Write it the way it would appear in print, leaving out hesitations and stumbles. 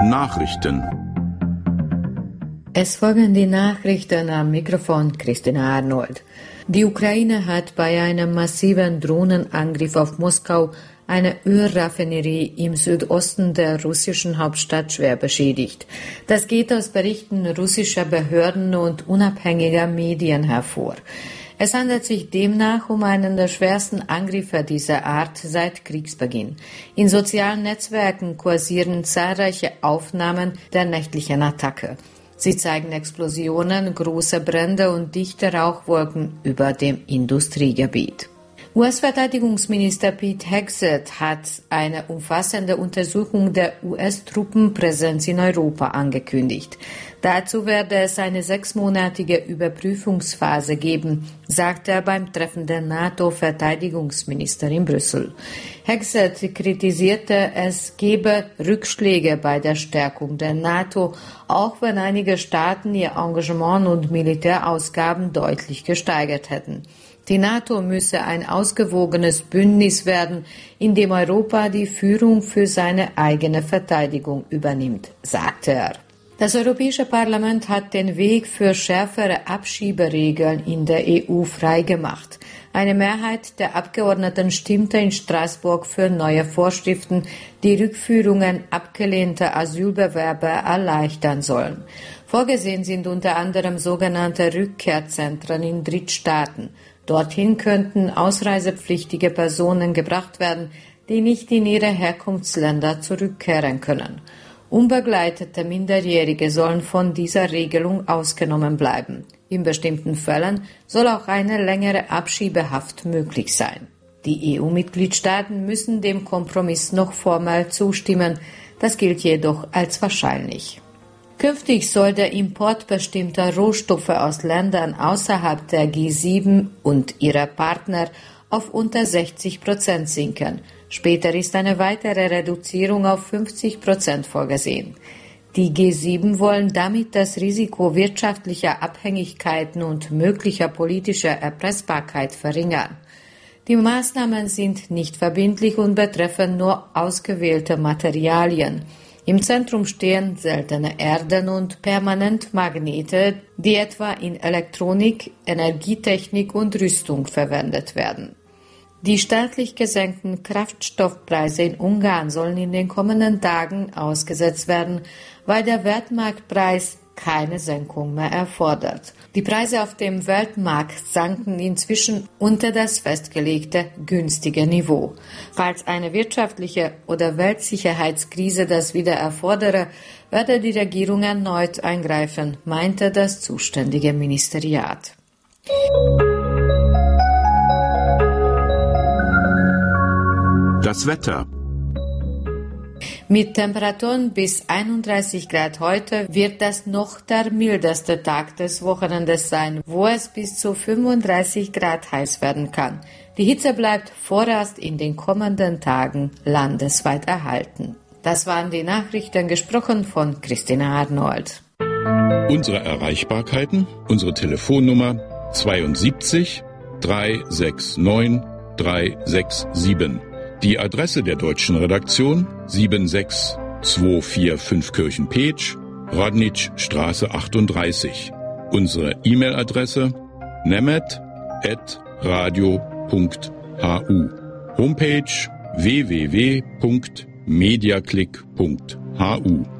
Nachrichten. Es folgen die Nachrichten am Mikrofon Christina Arnold. Die Ukraine hat bei einem massiven Drohnenangriff auf Moskau eine Ölraffinerie im Südosten der russischen Hauptstadt schwer beschädigt. Das geht aus Berichten russischer Behörden und unabhängiger Medien hervor. Es handelt sich demnach um einen der schwersten Angriffe dieser Art seit Kriegsbeginn. In sozialen Netzwerken kursieren zahlreiche Aufnahmen der nächtlichen Attacke. Sie zeigen Explosionen, große Brände und dichte Rauchwolken über dem Industriegebiet. US-Verteidigungsminister Pete Hegseth hat eine umfassende Untersuchung der US-Truppenpräsenz in Europa angekündigt. Dazu werde es eine 6-monatige Überprüfungsphase geben, sagte er beim Treffen der NATO-Verteidigungsminister in Brüssel. Hegseth kritisierte, es gebe Rückschläge bei der Stärkung der NATO, auch wenn einige Staaten ihr Engagement und Militärausgaben deutlich gesteigert hätten. Die NATO müsse ein ausgewogenes Bündnis werden, in dem Europa die Führung für seine eigene Verteidigung übernimmt, sagte er. Das Europäische Parlament hat den Weg für schärfere Abschieberegeln in der EU freigemacht. Eine Mehrheit der Abgeordneten stimmte in Straßburg für neue Vorschriften, die Rückführungen abgelehnter Asylbewerber erleichtern sollen. Vorgesehen sind unter anderem sogenannte Rückkehrzentren in Drittstaaten. Dorthin könnten ausreisepflichtige Personen gebracht werden, die nicht in ihre Herkunftsländer zurückkehren können. Unbegleitete Minderjährige sollen von dieser Regelung ausgenommen bleiben. In bestimmten Fällen soll auch eine längere Abschiebehaft möglich sein. Die EU-Mitgliedstaaten müssen dem Kompromiss noch formell zustimmen. Das gilt jedoch als wahrscheinlich. Künftig soll der Import bestimmter Rohstoffe aus Ländern außerhalb der G7 und ihrer Partner auf unter 60% sinken. Später ist eine weitere Reduzierung auf 50% vorgesehen. Die G7 wollen damit das Risiko wirtschaftlicher Abhängigkeiten und möglicher politischer Erpressbarkeit verringern. Die Maßnahmen sind nicht verbindlich und betreffen nur ausgewählte Materialien. Im Zentrum stehen seltene Erden und Permanentmagnete, die etwa in Elektronik, Energietechnik und Rüstung verwendet werden. Die staatlich gesenkten Kraftstoffpreise in Ungarn sollen in den kommenden Tagen ausgesetzt werden, weil der Weltmarktpreis keine Senkung mehr erfordert. Die Preise auf dem Weltmarkt sanken inzwischen unter das festgelegte günstige Niveau. Falls eine wirtschaftliche oder Weltsicherheitskrise das wieder erfordere, werde die Regierung erneut eingreifen, meinte das zuständige Ministeriat. Das Wetter. Mit Temperaturen bis 31 Grad heute wird das noch der mildeste Tag des Wochenendes sein, wo es bis zu 35 Grad heiß werden kann. Die Hitze bleibt vorerst in den kommenden Tagen landesweit erhalten. Das waren die Nachrichten, gesprochen von Christina Arnold. Unsere Erreichbarkeiten, unsere Telefonnummer 72 369 367. Die Adresse der deutschen Redaktion 76245 Kirchen-Petsch, Rodnitschstraße 38. Unsere E-Mail-Adresse nemet@radio.hu. Homepage www.mediaclick.hu.